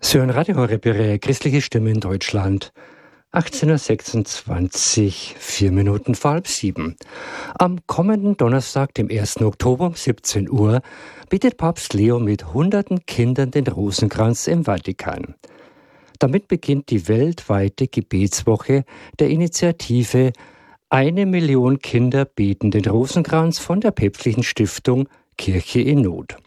Sie hören Radio Horeb, Ihre christliche Stimme in Deutschland. 18.26 Uhr, 4 Minuten vor halb 7. Am kommenden Donnerstag, dem 1. Oktober um 17 Uhr, bittet Papst Leo mit hunderten Kindern den Rosenkranz im Vatikan. Damit beginnt die weltweite Gebetswoche der Initiative 1 Million Kinder beten den Rosenkranz von der päpstlichen Stiftung Kirche in Not.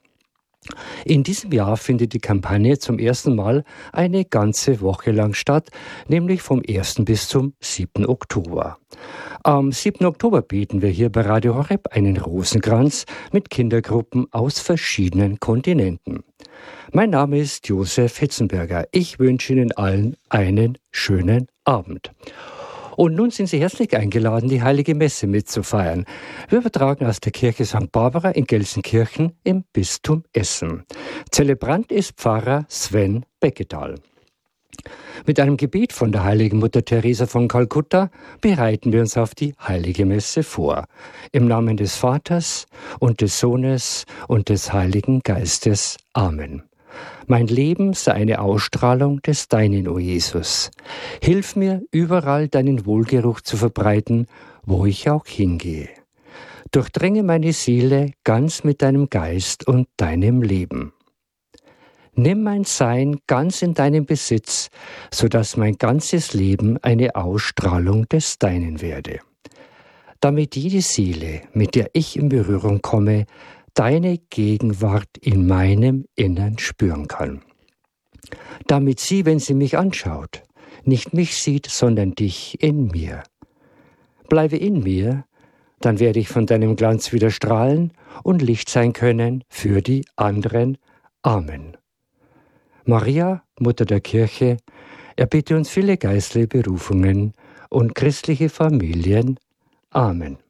In diesem Jahr findet die Kampagne zum ersten Mal eine ganze Woche lang statt, nämlich vom 1. bis zum 7. Oktober. Am 7. Oktober beten wir hier bei Radio Horeb einen Rosenkranz mit Kindergruppen aus verschiedenen Kontinenten. Mein Name ist Josef Hitzenberger. Ich wünsche Ihnen allen einen schönen Abend. Und nun sind Sie herzlich eingeladen, die Heilige Messe mitzufeiern. Wir übertragen aus der Kirche St. Barbara in Gelsenkirchen im Bistum Essen. Zelebrant ist Pfarrer Sven Becketal. Mit einem Gebet von der heiligen Mutter Teresa von Kalkutta bereiten wir uns auf die Heilige Messe vor. Im Namen des Vaters und des Sohnes und des Heiligen Geistes. Amen. Mein Leben sei eine Ausstrahlung des Deinen, o Jesus. Hilf mir, überall deinen Wohlgeruch zu verbreiten, wo ich auch hingehe. Durchdringe meine Seele ganz mit deinem Geist und deinem Leben. Nimm mein Sein ganz in deinen Besitz, sodass mein ganzes Leben eine Ausstrahlung des Deinen werde. Damit jede Seele, mit der ich in Berührung komme, deine Gegenwart in meinem Innern spüren kann. Damit sie, wenn sie mich anschaut, nicht mich sieht, sondern dich in mir. Bleibe in mir, dann werde ich von deinem Glanz wieder strahlen und Licht sein können für die anderen. Amen. Maria, Mutter der Kirche, erbitte uns viele geistliche Berufungen und christliche Familien. Amen.